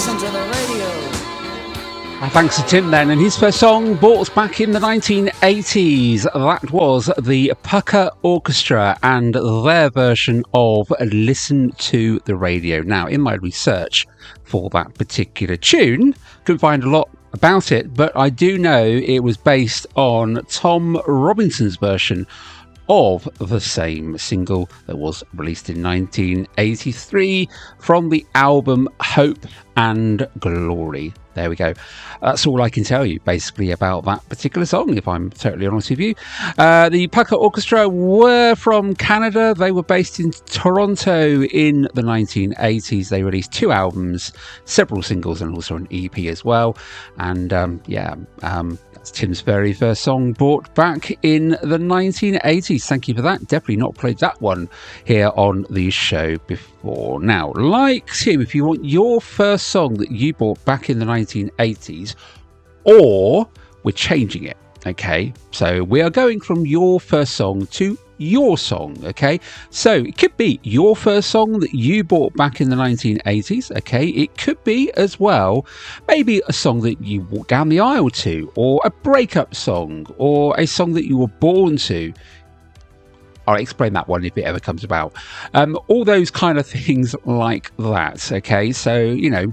listen to the radio. Thanks to Tim then, and his first song bought back in the 1980s. That was the Pucker Orchestra and their version of Listen to the Radio. Now, in my research for that particular tune, couldn't find a lot about it, but I do know it was based on Tom Robinson's version of the same single that was released in 1983 from the album Hope and Glory. There we go. That's all I can tell you basically about that particular song, if I'm totally honest with you. The Pucker Orchestra were from Canada. They were based in Toronto in the 1980s. They released 2 albums, several singles, and also an EP as well. And that's Tim's very first song brought back in the 1980s. Thank you for that. Definitely not played that one here on the show before. Now, like Tim, if you want your first song that you bought back in the 1980s, or we're changing it, okay? So we are going from your first song to your song, okay? So it could be your first song that you bought back in the 1980s, okay? It could be as well maybe a song that you walked down the aisle to, or a breakup song, or a song that you were born to. I'll explain that one if it ever comes about. All those kind of things like that, okay? So, you know,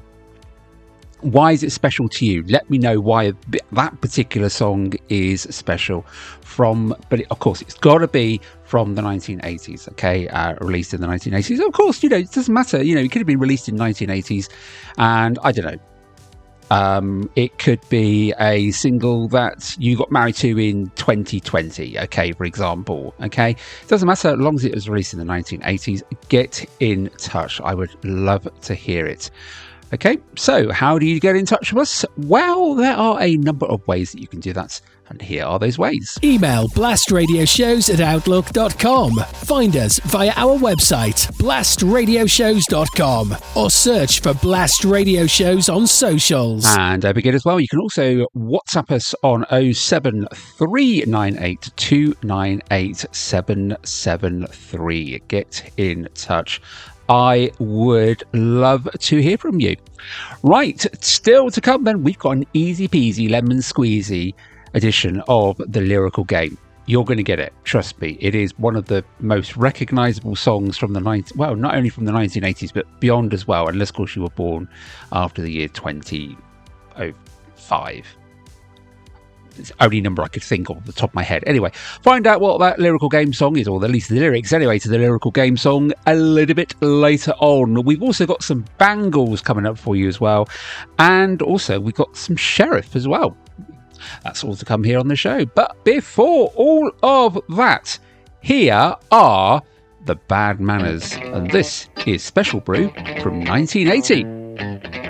why is it special to you? Let me know why that particular song is special from, but of course it's got to be from the 1980s, okay? Released in the 1980s. Of course, you know, it doesn't matter. You know, it could have been released in 1980s, and I don't know. It could be a single that you got married to in 2020, okay, for example, okay? It doesn't matter, as long as it was released in the 1980s, get in touch. I would love to hear it. Okay, so how do you get in touch with us? Well, there are a number of ways that you can do that, and here are those ways. Email blastradioshows@outlook.com. Find us via our website, blastradioshows.com, or search for Blast Radio Shows on socials. And don't forget as well, you can also WhatsApp us on 07398298773. Get in touch. I would love to hear from you. Right, still to come then, we've got an easy peasy lemon squeezy edition of The Lyrical Game. You're going to get it, trust me. It is one of the most recognisable songs from the well, not only from the 1980s, but beyond as well, unless of course you were born after the year 2005. It's the only number I could think of off the top of my head. Anyway, find out what that Lyrical Game song is, or at least the lyrics anyway to the Lyrical Game song, a little bit later on. We've also got some bangles coming up for you as well, and also we've got some Sheriff as well. That's all to come here on the show. But before all of that, here are the Bad Manners, and this is Special Brew from 1980.